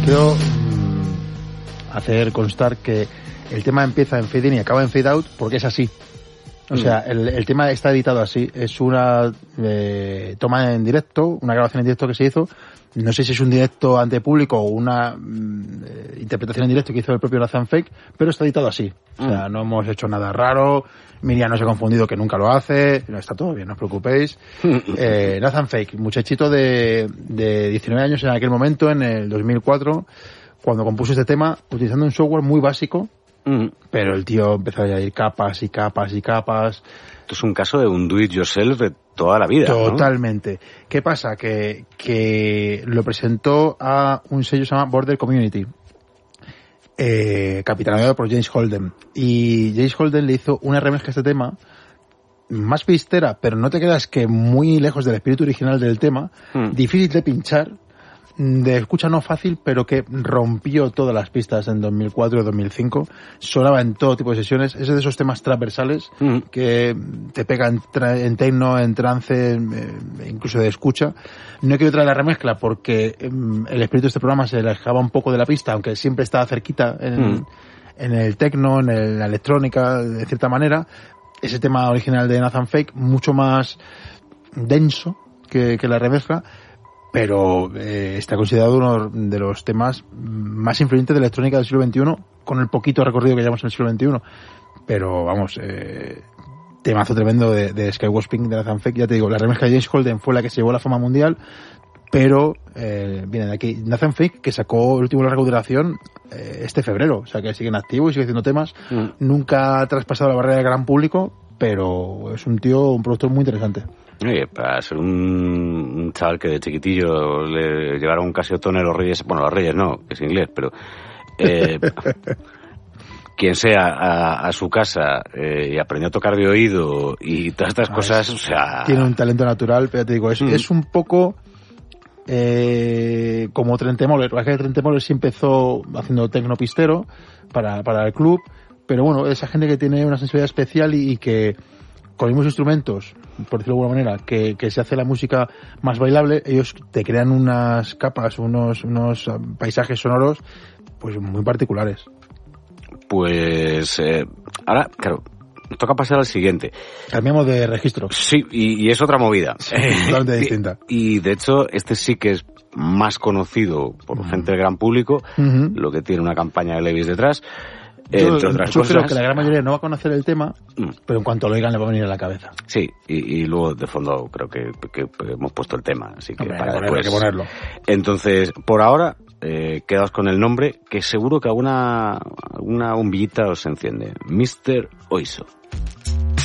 quiero hacer constar que el tema empieza en fade in y acaba en fade out porque es así. O sea, el tema está editado así. Es una toma en directo, una grabación en directo que se hizo. No sé si es un directo ante público o una interpretación en directo que hizo el propio Nathan Fake, pero está editado así. O sea, no hemos hecho nada raro. Miriam no se ha confundido, que nunca lo hace. No, está todo bien, no os preocupéis. Nathan Fake, muchachito de 19 años en aquel momento, en el 2004, cuando compuso este tema, utilizando un software muy básico. Pero el tío empezó a ir capas y capas y capas. Esto es un caso de un do-it-yourself de toda la vida, Totalmente. ¿No? ¿Qué pasa? Que lo presentó a un sello que se llama Border Community, capitaneado por James Holden. Y James Holden le hizo una remezcla a este tema, más pistera, pero no te quedas que muy lejos del espíritu original del tema, difícil de pinchar, de escucha no fácil, pero que rompió todas las pistas en 2004 y 2005. Sonaba en todo tipo de sesiones. Es de esos temas transversales que te pegan en techno, en trance, incluso de escucha. No quiero traer la remezcla porque el espíritu de este programa se alejaba un poco de la pista, aunque siempre estaba cerquita en el techno, en la electrónica, de cierta manera. Ese tema original de Nathan Fake, mucho más denso que la remezcla, pero está considerado uno de los temas más influyentes de la electrónica del siglo XXI, con el poquito recorrido que llevamos en el siglo XXI. Pero vamos, temazo tremendo de Skywalking de Nathan Fake. Ya te digo, la remezcla de James Holden fue la que se llevó a la fama mundial, pero viene de aquí Nathan Fake, que sacó el último larga duración este febrero, o sea que sigue en activo y sigue haciendo temas. Nunca ha traspasado la barrera del gran público, pero es un productor muy interesante. Oye, para ser un chaval que de chiquitillo le llevaron un Casiotone a los Reyes, bueno, los Reyes no, que es inglés, pero quien sea a su casa y aprendió a tocar de oído y todas estas cosas, o sea... Tiene un talento natural, pero te digo, es un poco como Trentemøller. La que Trentemøller sí empezó haciendo tecnopistero para el club, pero bueno, esa gente que tiene una sensibilidad especial y que con los mismos instrumentos, por decirlo de alguna manera, que se hace la música más bailable, ellos te crean unas capas, unos paisajes sonoros pues muy particulares. Pues ahora, claro, nos toca pasar al siguiente. Cambiamos de registro. Sí, y es otra movida. Sí, totalmente distinta. Y de hecho, este sí que es más conocido por gente del gran público, lo que tiene una campaña de Levi's detrás. Entre otras cosas. Creo que la gran mayoría no va a conocer el tema, pero en cuanto lo oigan le va a venir a la cabeza. Sí, y luego de fondo creo que hemos puesto el tema, así que hombre, para hay que ponerlo. Entonces, por ahora, quedaos con el nombre, que seguro que alguna bombillita os enciende. Mr. Oizo.